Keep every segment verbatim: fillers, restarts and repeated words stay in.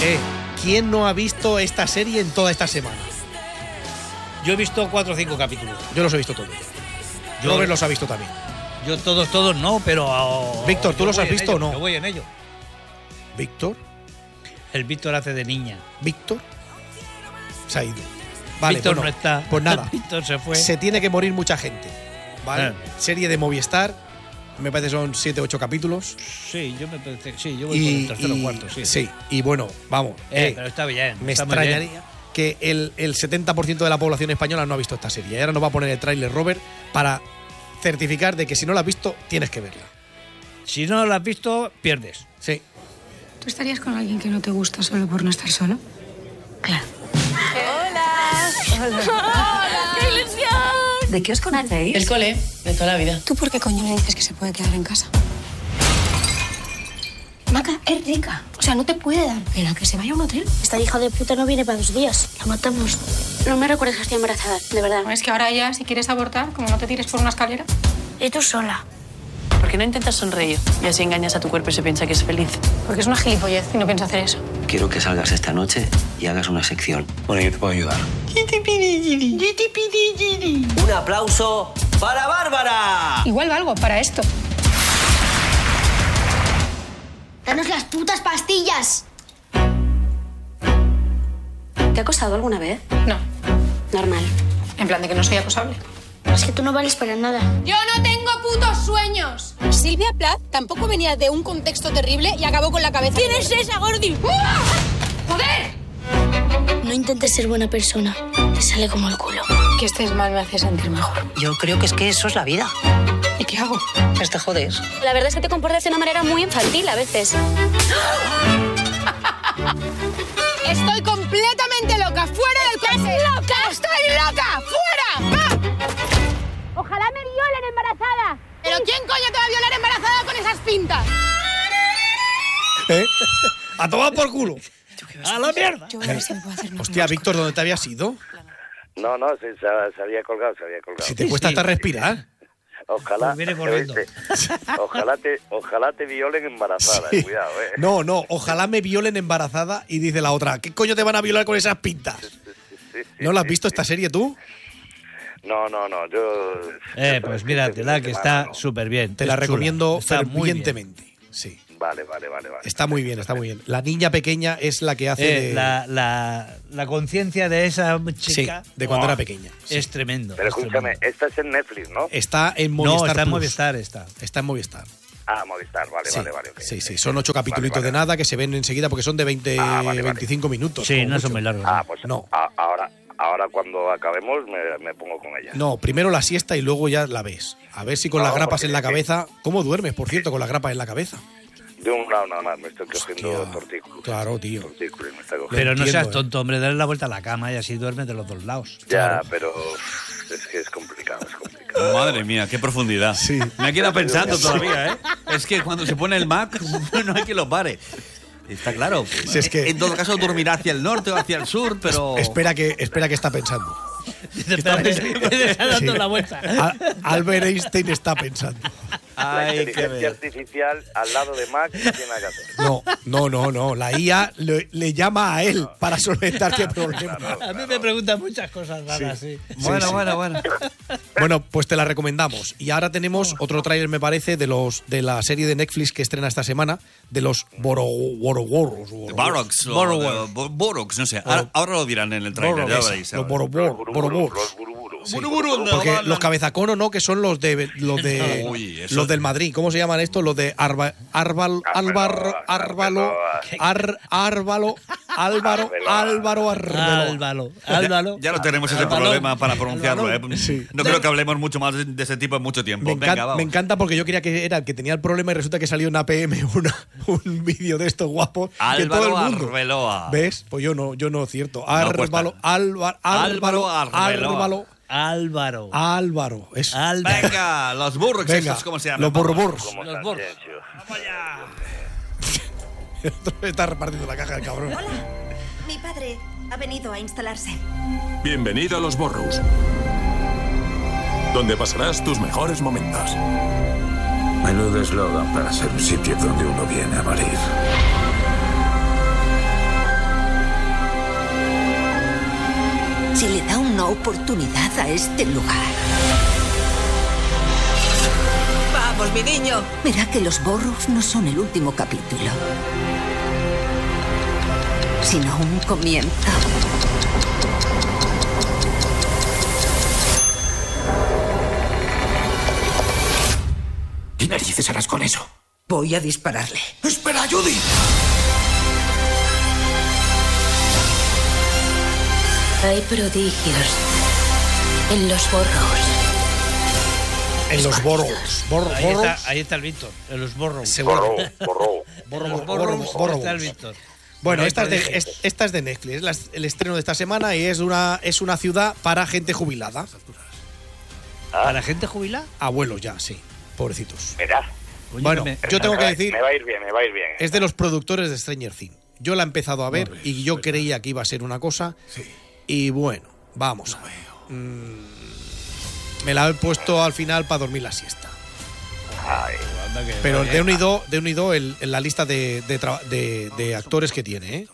Eh, ¿quién no ha visto esta serie en toda esta semana? Yo he visto cuatro o cinco capítulos. Yo los he visto todos. Yo, Robert los ha visto también. Yo todos, todos no, pero... Oh, Víctor, ¿tú los has visto ello, o no? Yo voy en ello. ¿Víctor? El Víctor hace de niña. ¿Víctor? Se ha ido. Vale, Víctor bueno, no está. Pues nada. Víctor se fue. Se tiene que morir mucha gente. ¿Vale? Eh. Serie de Movistar. Me parece son siete, ocho capítulos. Sí, yo me parece. Sí, yo voy Y, por el tercero y- o cuarto, sí. sí, y bueno, vamos. Eh, eh, pero está bien. me está muy extrañaría bien. que el, el setenta por ciento de la población española no ha visto esta serie. Y ahora nos va a poner el tráiler Robert para certificar de que si no la has visto, tienes que verla. Si no lo has visto, pierdes. Sí. ¿Tú estarías con alguien que no te gusta solo por no estar solo? Claro. ¡Qué ilusión! ¿De qué os conocéis? El cole, de toda la vida. ¿Tú por qué coño le dices que se puede quedar en casa? Maca es rica. O sea, no te puede dar pena que se vaya a un hotel. Esta hija de puta no viene para dos días. La matamos. No me recuerdes que estoy embarazada, de verdad. Es que ahora ya, si quieres abortar, como no te tires por una escalera. Y tú sola. ¿Por qué no intentas sonreír? Y así engañas a tu cuerpo y se piensa que es feliz. Porque es una gilipollez y no piensa hacer eso. Quiero que salgas esta noche y hagas una sección. Bueno, yo te puedo ayudar. Un aplauso para Bárbara. Igual valgo para esto. ¡Danos las putas pastillas! ¿Te ha acosado alguna vez? No. Normal. En plan de que no soy acosable. Es que tú no vales para nada. ¡Yo no tengo putos sueños! Silvia Plath tampoco venía de un contexto terrible y acabó con la cabeza. ¿Quién es esa, Gordi? ¡Joder! No intentes ser buena persona. Te sale como el culo. Que estés mal me hace sentir mejor. Yo creo que es que eso es la vida. ¿Y qué hago? Pues te jodes. La verdad es que te comportas de una manera muy infantil a veces. Estoy completamente loca. ¡Fuera del clase! ¡Loca! ¡Estoy loca! ¡Fuera! ¡Va! ¡Ojalá me violen embarazada! ¿Pero quién coño te va a violar embarazada con esas pintas? ¿Eh? ¡A tomar por culo! ¡A la mierda! Yo voy a ver si me puedo hacer una Hostia, Víctor, ¿dónde te habías ido? No, no, se, se, se había colgado, se había colgado. Si te cuesta hasta respirar. Ojalá, Pues viene corriendo. ¿viste? ojalá, te, ojalá te violen embarazada, Sí. cuidado, eh. No, no, ojalá me violen embarazada y dice la otra, ¿qué coño te van a violar con esas pintas? Sí, sí, ¿No la has sí, visto sí. esta serie tú? No, no, no, yo... Eh, pues míratela, que está súper bien. Te la Es chula. recomiendo Está muy bien. fervientemente. Sí. Vale, vale, vale, vale. Está muy bien, está muy bien. La niña pequeña es la que hace Eh, de, la la, la conciencia de esa chica Sí, de cuando ¡buah! era pequeña. Sí. Es tremendo. Pero es escúchame, tremendo. esta es en Netflix, ¿no? Está en Movistar No, está en Plus. Movistar, está. Está en Movistar. Ah, Movistar, vale, Sí, vale, vale. ok. sí, sí. Son ocho capítulos Vale, vale, de nada que se ven enseguida porque son de veinte, Ah, vale, vale. veinticinco minutos. Sí, como no mucho. son muy largos. Ah, ¿no? pues No. a- ahora, ahora cuando acabemos me, me pongo con ella. No, primero la siesta y luego ya la ves. A ver si con No, las grapas porque en la es que- cabeza... ¿Cómo duermes, por cierto, con las grapas en la cabeza? De un lado nada más, me estoy cogiendo Hostia, tortícolis. claro, tío. Tortícolis, me está cogiendo. Pero no entiendo, seas eh. tonto, hombre, dale la vuelta a la cama y así duermes de los dos lados. Ya, Claro. pero es que es complicado, es complicado. Madre mía, qué profundidad. Sí. Me ha quedado pensando todavía, ¿eh? Es que cuando se pone el Mac, no hay quien lo pare. Está claro. Si es que- En todo caso, dormirá hacia el norte o hacia el sur, pero... Espera que, espera que está pensando. Espérate, te está dando Sí. la vuelta. Al- Albert Einstein está pensando. La Hay que inteligencia ver. artificial al lado de Mac no tiene nada que hacer. No, no, no, no. La I A le, le llama a él para solventar qué problema. A mí me preguntan muchas cosas raras, sí. Bueno, sí. bueno, bueno. Bueno, pues te la recomendamos. Y ahora tenemos otro tráiler, me parece, de los de la serie de Netflix que estrena esta semana, de los Borogoros. Borox, o Borrow. de- Bo- Borox, no sé. Ahora, ahora lo dirán en el trailer, ya Los veréis. Borobor, Boroboros. Los buruburos. Sí. Buruburu, no, Porque no, no. los cabezacono, ¿no? Que son los de los de Uy, eso- los del Madrid. ¿Cómo se llaman estos? Los de Arba, Arbal, Álvaro, Árvalo, Ar, Árvalo, Álvaro, Álvaro Arbelo. Álvaro, Álvaro. Ya no tenemos ese Álvaro. problema para pronunciarlo, ¿eh? Sí. No creo que hablemos mucho más de, de ese tipo en mucho tiempo. Me, Venga, encanta, vamos. me encanta porque yo creía que era el que tenía el problema y resulta que salió en A P M una, un vídeo de estos guapos que todo Álvaro el mundo. Arbeloa. ¿Ves? Pues yo no, yo no cierto. cuesta. Álvaro, Álvaro, Álvaro Álvaro, Arbeloa. Álvaro, Álvaro. Álvaro. Es, Álvaro. Venga, los burros, venga, esos, ¿cómo se llaman? los Vamos. borroborros. Como Los San borros. Ciencio. Está repartiendo la caja del cabrón. Mi padre ha venido a instalarse. Bienvenido a los Burrows, donde pasarás tus mejores momentos. Menudo eslogan para ser un sitio donde uno viene a morir. oportunidad a este lugar. ¡Vamos, mi niño! Verá que los Burrows no son el último capítulo, sino un comienzo. ¿Qué narices harás con eso? Voy a dispararle. ¡Espera, Judy! Hay prodigios en los Burrows. En los Burrows. Bor Ahí está, ahí está el Víctor, en los Burrows. Seguro. Borro, Borro, En los borro, Burrows borro. está el Víctor. Bueno, Ahí esta es, de, prodigios. es- esta es de Netflix, es la- el estreno de esta semana y es una, es una ciudad para gente jubilada. ¿Para gente jubilada? Abuelos ya, sí. Pobrecitos. Verás. Oye, Bueno, me- yo tengo me que va- decir, Me va a ir bien, me va a ir bien. es de los productores de Stranger Things. Yo la he empezado a ver y yo creía que iba a ser una cosa. Y bueno, vamos a ver. Mm, me la he puesto al final para dormir la siesta. Ay, anda que- Pero vale. de unido, de unido el, en la lista de, de, tra- de- de actores que tiene, ¿eh?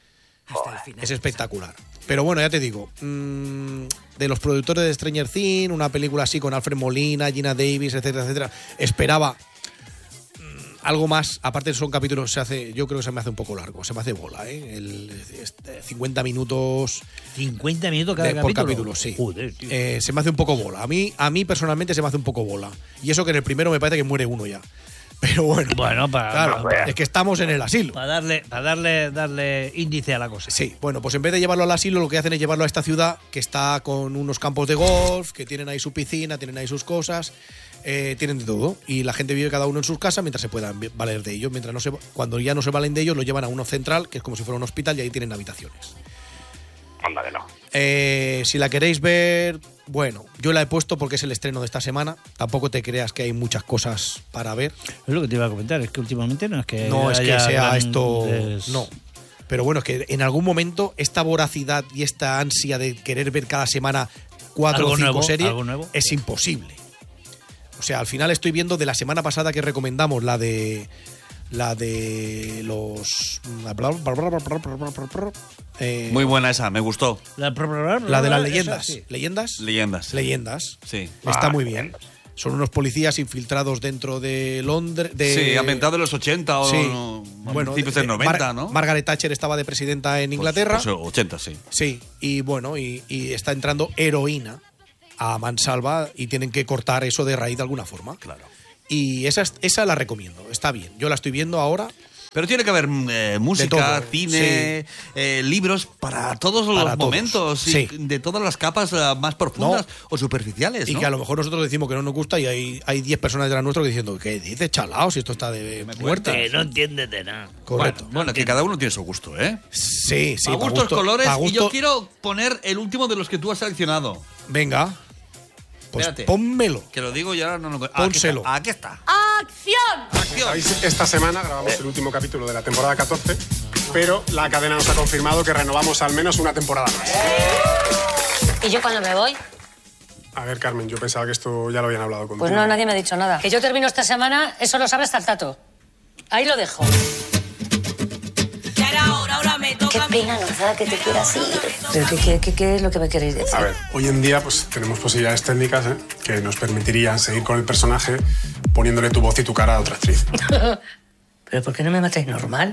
Es espectacular. Pero bueno, ya te digo, mmm, de los productores de Stranger Things, una película así con Alfred Molina, Gina Davis, etcétera, etcétera, esperaba mmm, algo más. Aparte son capítulos, se hace, yo creo que se me hace un poco largo, se me hace bola, ¿eh? El, este, cincuenta minutos cincuenta minutos cada de- capítulo. por capítulo, sí. Joder, tío. Eh, se me hace un poco bola. A mí, a mí personalmente se me hace un poco bola. Y eso que en el primero me parece que muere uno ya. Pero bueno, Bueno, para, claro, para, es que estamos en el asilo. para darle, para darle, darle índice a la cosa. Sí, bueno, pues en vez de llevarlo al asilo, lo que hacen es llevarlo a esta ciudad que está con unos campos de golf, que tienen ahí su piscina, tienen ahí sus cosas, eh, tienen de todo. Y la gente vive cada uno en sus casas mientras se puedan valer de ellos. Mientras no se, cuando ya no se valen de ellos, lo llevan a uno central, que es como si fuera un hospital, y ahí tienen habitaciones. anda que no. Eh, si la queréis ver, bueno, yo la he puesto porque es el estreno de esta semana. Tampoco te creas que hay muchas cosas para ver. Es lo que te iba a comentar, es que últimamente no es que No es que haya sea grandes- esto. No. Pero bueno, es que en algún momento esta voracidad y esta ansia de querer ver cada semana cuatro Algo o cinco nuevo, series algo nuevo. es imposible. O sea, al final estoy viendo de la semana pasada que recomendamos la de. La de los. eh, Muy buena esa, me gustó. La, la de las esa leyendas. sí. ¿Leyendas? Leyendas. Leyendas. Sí. Está Ah, muy bien. Son unos policías infiltrados dentro de Londres. De, Sí, ambientado en los ochenta o Sí. no, a Bueno, principios de- del noventa, Mar- ¿no? Margaret Thatcher estaba de presidenta en Pues- Inglaterra. pues ochenta, sí. Sí, y bueno, y, y está entrando heroína a mansalva y tienen que cortar eso de raíz de alguna forma. Claro. Y esa, es- esa la recomiendo, está bien. Yo la estoy viendo ahora. Pero tiene que haber eh, música, todo, cine, eh, libros para todos Para los todos, momentos, y sí. de todas las capas eh, más profundas o superficiales, Y ¿no? que a lo mejor nosotros decimos que no nos gusta y hay hay diez personas detrás nuestro que diciendo, ¿qué dices, chalao? Si esto está de muerta. Que no entiendes de nada. Correcto. Bueno, bueno, que cada uno tiene su gusto, ¿eh? Sí, sí. a pa' gustos gusto- colores, pa' y gusto- yo quiero poner el último de los que tú has seleccionado. Venga, pues Espérate. pónmelo. Que lo digo y ahora no lo... Ah, Pónselo. Aquí está. Aquí está. ¡Acción! Acción. ¿Sabéis? Esta semana grabamos el último capítulo de la temporada catorce, pero la cadena nos ha confirmado que renovamos al menos una temporada más. ¿Y yo cuando me voy? A ver, Carmen, yo pensaba que esto ya lo habían hablado contigo. Pues no, nadie me ha dicho nada. Que yo termino esta semana, eso lo sabe hasta el tato. Ahí lo dejo. Qué pena nos da que te quieras ir. ¿Pero qué, qué, qué, qué es lo que me queréis decir? A ver, hoy en día pues tenemos posibilidades técnicas ¿eh? que nos permitirían seguir con el personaje poniéndole tu voz y tu cara a otra actriz. ¿Pero por qué no me matáis normal?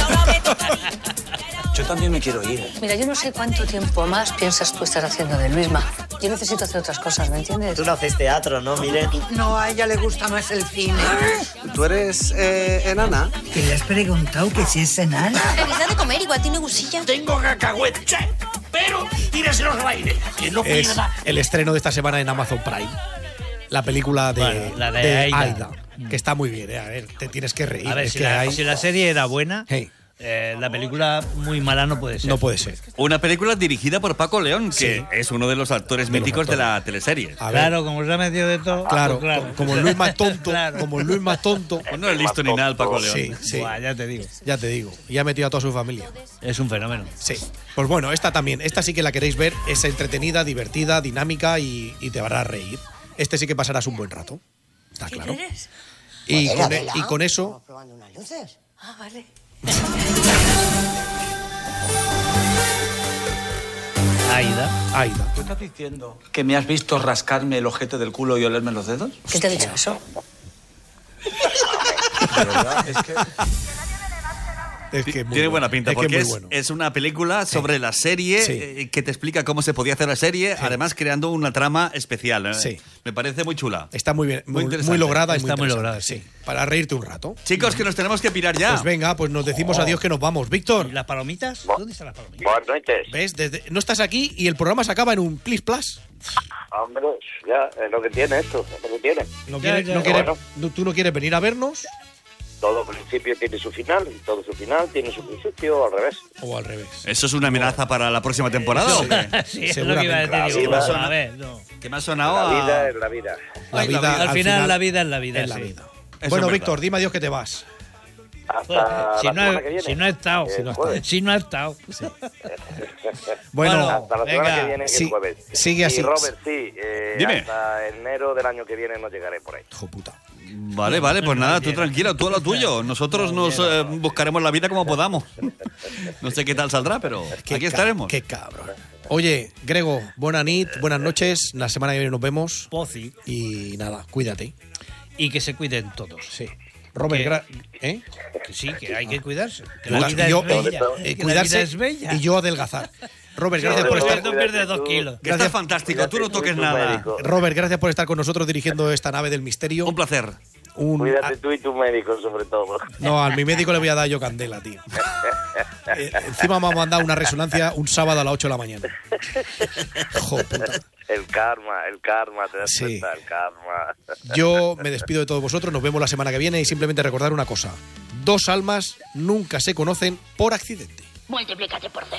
Yo también me quiero ir. Mira, yo no sé cuánto tiempo más piensas tú estar haciendo de Luisma. Yo necesito hacer otras cosas, ¿me entiendes? Tú no haces teatro, ¿no, Miren? No, a ella le gusta más el cine. ¿Tú eres eh, enana? ¿Que le has preguntado que si es enana? Revisa de comer, igual tiene gusilla. Tengo cacahuete, pero tíreselos al aire. Que no Es el estreno de esta semana en Amazon Prime. La película de, Bueno, la de de Aida. Aida, que está muy bien, ¿eh? A ver, te tienes que reír. A ver, es si que la, hay- si la serie era buena, Hey, eh, la película muy mala no puede ser. no puede ser. Una película dirigida por Paco León, que Sí. es uno de los actores De los míticos de actores. la teleserie. A ver, Claro, como se ha metido de todo. claro, pues co- como el Luis más tonto, Claro. como el Luis más tonto. Pues no es listo ni nada el Paco León. Sí, sí, Buah, ya te digo. ya te digo. Y ha metido a toda su familia. Es un fenómeno. Sí. Pues bueno, esta también, esta sí que la queréis ver, es entretenida, divertida, dinámica y, y te hará reír. Este sí que pasarás un buen rato. Está claro. Y con, e- y con eso, Probando unas luces. Ah, vale. Aida. Aida. ¿Qué estás diciendo? ¿Que me has visto rascarme el ojete del culo y olerme los dedos? ¿Quién te ha dicho eso? De verdad, es que... Es que es muy Tiene bueno. buena pinta, Es que porque es es, muy bueno. es una película sobre la serie Sí. eh, que te explica cómo se podía hacer la serie, Sí. además creando una trama especial. ¿eh? Sí. Me parece muy chula. Está muy bien, Muy muy, interesante. muy lograda y Está muy muy interesante, lograda, sí. Para reírte un rato. Chicos, que nos tenemos que pirar ya. Pues venga, pues nos decimos adiós que nos vamos. Víctor, ¿Y las palomitas? ¿Dónde están las palomitas? Buenas noches. ¿ves? Desde- no estás aquí y el programa se acaba en un plis plas. Hombre, ya, es lo que tiene esto, es lo que tiene. No Ya, quieres, ya. no quieres- Bueno. no- tú no quieres venir a vernos Todo principio tiene su final y todo su final tiene su principio, o al revés. o al revés. ¿Eso es una amenaza para la próxima temporada o qué? Sí, es lo que iba a decir. La Digo, vida- vamos a ver, no. Que me ha sonado La a... vida es la vida. La Ay, la vida, vida. Al final, la vida es la vida. es la sí. vida. Eso Bueno, es Víctor, verdad. dime adiós que te vas. Hasta Si la no, semana he, que viene. si no he estado, El si no, jueves. si no he estado. Bueno, Hasta la semana venga. que viene, Sí, el jueves. sigue así. Y Robert, sí, eh, Dime. hasta enero del año que viene no llegaré por ahí. hijo puta. Vale, vale, pues nada, tú tranquilo, tú a lo tuyo. Nosotros nos eh, buscaremos la vida como podamos. No sé qué tal saldrá, pero Qué aquí ca- estaremos. Qué cabrón. Oye, Grego, buena nit, buenas noches. La semana que viene nos vemos. Pozi. Y nada, cuídate. Y que se cuiden todos. Sí. Robert, Que- gra- ¿eh? Que sí, que hay que cuidarse. Que Mucho. la vida Yo- es bella. eh, que la cuidarse vida es bella. y yo adelgazar. Robert, gracias por Robert, estar. Tú pierdes dos kilos. Que estás fantástico, tú no toques tu nada. médico. Robert, gracias por estar con nosotros dirigiendo esta nave del misterio. Un placer. Un- Cuídate tú y tu médico, sobre todo. No, a mi médico le voy a dar yo candela, tío. Eh, encima me ha mandado una resonancia un sábado a las ocho de la mañana. Joder, puta. El karma, el karma, te das Sí. cuenta, el karma. Yo me despido de todos vosotros, nos vemos la semana que viene y simplemente recordar una cosa. Dos almas nunca se conocen por accidente. Multiplícate por cero.